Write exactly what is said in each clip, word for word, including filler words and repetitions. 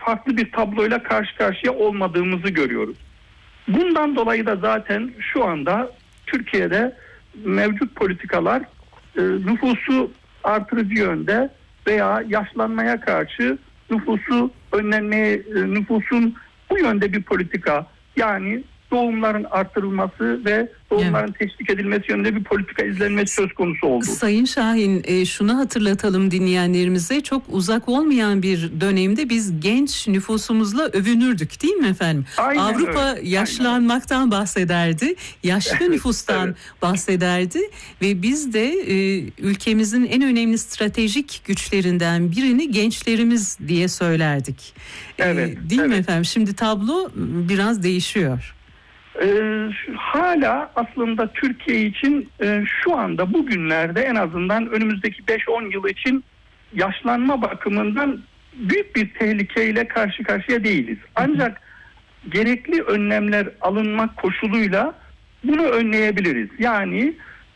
farklı bir tabloyla karşı karşıya olmadığımızı görüyoruz. Bundan dolayı da zaten şu anda Türkiye'de mevcut politikalar e, nüfusu artırıcı yönde veya yaşlanmaya karşı nüfusu önlenmeye, e, nüfusun bu yönde bir politika, yani doğumların artırılması ve doğumların evet. teşvik edilmesi yönünde bir politika izlenmesi söz konusu oldu. Sayın Şahin, e, şunu hatırlatalım dinleyenlerimize, çok uzak olmayan bir dönemde biz genç nüfusumuzla övünürdük değil mi efendim? Aynen Avrupa öyle. yaşlanmaktan Aynen. bahsederdi, yaşlı nüfustan evet. bahsederdi ve biz de e, ülkemizin en önemli stratejik güçlerinden birini gençlerimiz diye söylerdik. Evet. E, değil evet. mi efendim? Şimdi tablo biraz değişiyor. Ee, hala aslında Türkiye için e, şu anda bugünlerde en azından önümüzdeki beş on yıl için yaşlanma bakımından büyük bir tehlikeyle karşı karşıya değiliz. Ancak gerekli önlemler alınmak koşuluyla bunu önleyebiliriz. Yani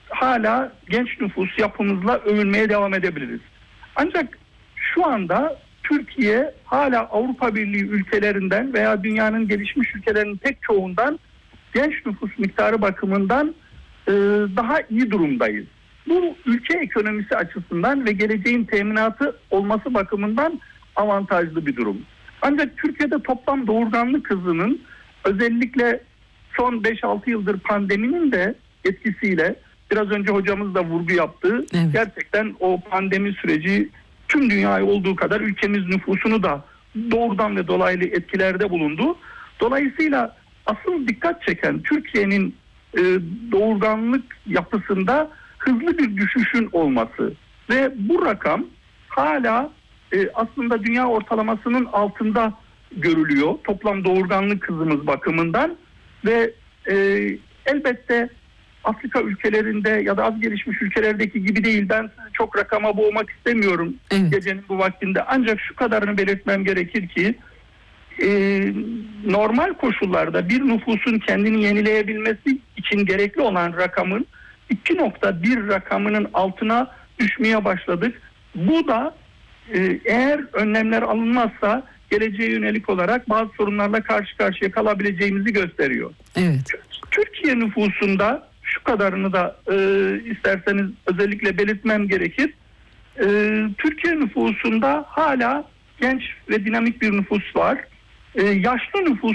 hala genç nüfus yapımızla övünmeye devam edebiliriz. Ancak şu anda Türkiye hala Avrupa Birliği ülkelerinden veya dünyanın gelişmiş ülkelerinin pek çoğundan genç nüfus miktarı bakımından e, daha iyi durumdayız. Bu ülke ekonomisi açısından ve geleceğin teminatı olması bakımından avantajlı bir durum. Ancak Türkiye'de toplam doğurganlık hızının özellikle son beş altı yıldır pandeminin de etkisiyle, biraz önce hocamız da vurgu yaptı, evet. gerçekten o pandemi süreci tüm dünyayı olduğu kadar ülkemiz nüfusunu da doğrudan ve dolaylı etkilerde bulundu. Dolayısıyla asıl dikkat çeken Türkiye'nin e, doğurganlık yapısında hızlı bir düşüşün olması ve bu rakam hala e, aslında dünya ortalamasının altında görülüyor toplam doğurganlık hızımız bakımından ve e, elbette Afrika ülkelerinde ya da az gelişmiş ülkelerdeki gibi değil. Ben sizi çok rakama boğmak istemiyorum evet. gecenin bu vaktinde, ancak şu kadarını belirtmem gerekir ki Ee, normal koşullarda bir nüfusun kendini yenileyebilmesi için gerekli olan rakamın iki nokta bir rakamının altına düşmeye başladık. Bu da e, eğer önlemler alınmazsa geleceğe yönelik olarak bazı sorunlarla karşı karşıya kalabileceğimizi gösteriyor. Evet. Türkiye nüfusunda şu kadarını da e, isterseniz özellikle belirtmem gerekir. E, Türkiye nüfusunda hala genç ve dinamik bir nüfus var. Ee, yaşlı nüfus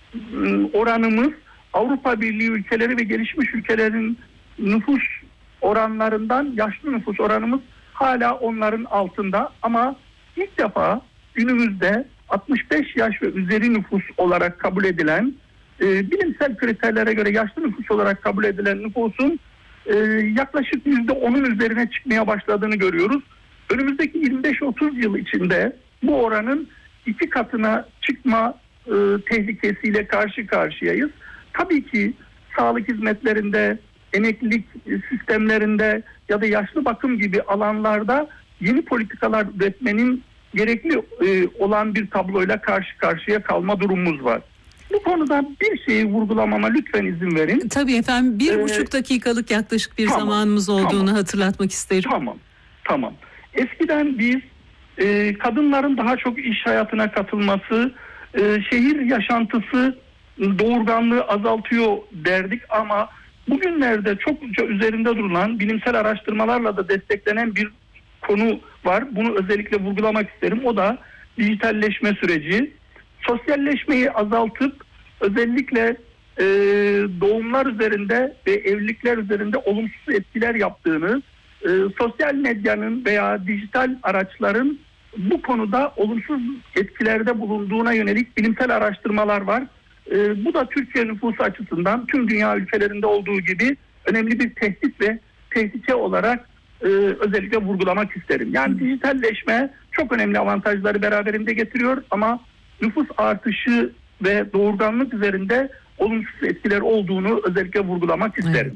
oranımız Avrupa Birliği ülkeleri ve gelişmiş ülkelerin nüfus oranlarından yaşlı nüfus oranımız hala onların altında, ama ilk defa günümüzde altmış beş yaş ve üzeri nüfus olarak kabul edilen, e, bilimsel kriterlere göre yaşlı nüfus olarak kabul edilen nüfusun e, yaklaşık yüzde onun üzerine çıkmaya başladığını görüyoruz. Önümüzdeki yirmi beş otuz yıl içinde bu oranın iki katına çıkma e, tehlikesiyle karşı karşıyayız. Tabii ki sağlık hizmetlerinde, emeklilik sistemlerinde ya da yaşlı bakım gibi alanlarda yeni politikalar üretmenin gerekli e, olan bir tabloyla karşı karşıya kalma durumumuz var. Bu konuda bir şeyi vurgulamama lütfen izin verin. Tabii efendim, bir ee, buçuk dakikalık yaklaşık bir tamam, zamanımız olduğunu tamam, hatırlatmak isterim. Tamam, tamam. Eskiden biz e, kadınların daha çok iş hayatına katılması, e, şehir yaşantısı doğurganlığı azaltıyor derdik, ama bugünlerde çokça üzerinde durulan, bilimsel araştırmalarla da desteklenen bir konu var. Bunu özellikle vurgulamak isterim. O da dijitalleşme süreci. Sosyalleşmeyi azaltıp özellikle e, doğumlar üzerinde ve evlilikler üzerinde olumsuz etkiler yaptığını, e, sosyal medyanın veya dijital araçların bu konuda olumsuz etkilerde bulunduğuna yönelik bilimsel araştırmalar var. E, bu da Türkiye nüfusu açısından tüm dünya ülkelerinde olduğu gibi önemli bir tehdit ve tehlike olarak e, özellikle vurgulamak isterim. Yani dijitalleşme çok önemli avantajları beraberinde getiriyor, ama nüfus artışı ve doğurganlık üzerinde olumsuz etkiler olduğunu özellikle vurgulamak isterim. Evet.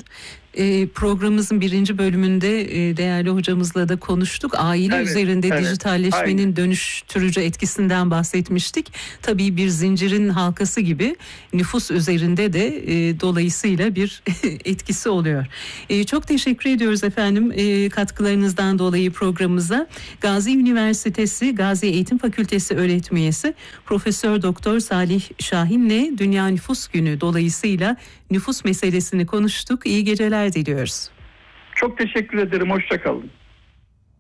E, programımızın birinci bölümünde e, değerli hocamızla da konuştuk. Aile Evet, üzerinde evet, dijitalleşmenin aynen. dönüştürücü etkisinden bahsetmiştik. Tabii bir zincirin halkası gibi nüfus üzerinde de e, dolayısıyla bir etkisi oluyor. E, çok teşekkür ediyoruz efendim e, katkılarınızdan dolayı programımıza. Gazi Üniversitesi Gazi Eğitim Fakültesi öğretim üyesi Profesör Doktor Salih Şahin'le Dünya Nüfus Günü dolayısıyla nüfus meselesini konuştuk. İyi geceler diliyoruz. Çok teşekkür ederim. Hoşça kalın.